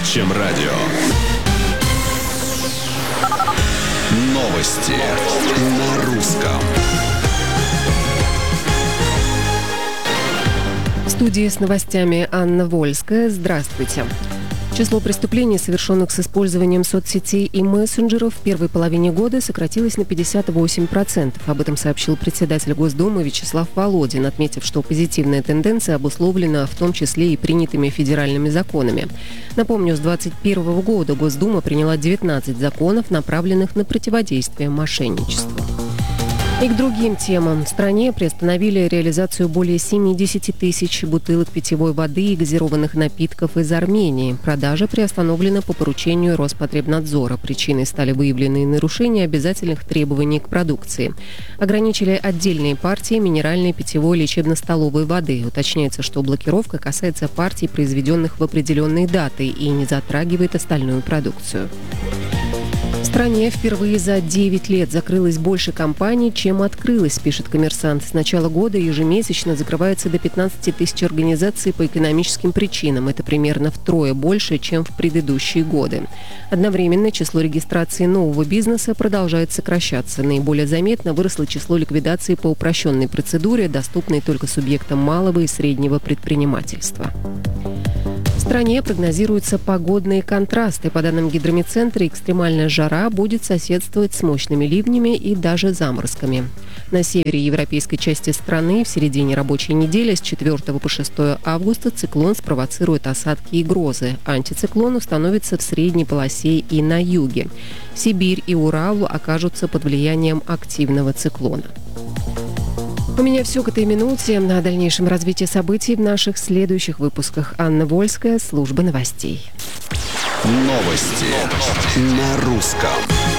чем радио. Новости на русском. В студии с новостями Анна Вольская. Здравствуйте. Число преступлений, совершенных с использованием соцсетей и мессенджеров, в первой половине года сократилось на 58%. Об этом сообщил председатель Госдумы Вячеслав Володин, отметив, что позитивная тенденция обусловлена в том числе и принятыми федеральными законами. Напомню, с 2021 года Госдума приняла 19 законов, направленных на противодействие мошенничеству. И к другим темам. В стране приостановили реализацию более 70 тысяч бутылок питьевой воды и газированных напитков из Армении. Продажа приостановлена по поручению Роспотребнадзора. Причиной стали выявленные нарушения обязательных требований к продукции. Ограничили отдельные партии минеральной питьевой лечебно-столовой воды. Уточняется, что блокировка касается партий, произведенных в определенные даты, и не затрагивает остальную продукцию. В стране впервые за 9 лет закрылось больше компаний, чем открылось, пишет «Коммерсант». С начала года ежемесячно закрывается до 15 тысяч организаций по экономическим причинам. Это примерно втрое больше, чем в предыдущие годы. Одновременно число регистрации нового бизнеса продолжает сокращаться. Наиболее заметно выросло число ликвидаций по упрощенной процедуре, доступной только субъектам малого и среднего предпринимательства. В стране прогнозируются погодные контрасты. По данным Гидромедцентра, экстремальная жара будет соседствовать с мощными ливнями и даже заморозками. На севере европейской части страны в середине рабочей недели с 4 по 6 августа циклон спровоцирует осадки и грозы. Антициклон установится в средней полосе и на юге. Сибирь и Урал окажутся под влиянием активного циклона. У меня все к этой минуте. О дальнейшем развитии событий в наших следующих выпусках. Анна Вольская, служба новостей. Новости на русском.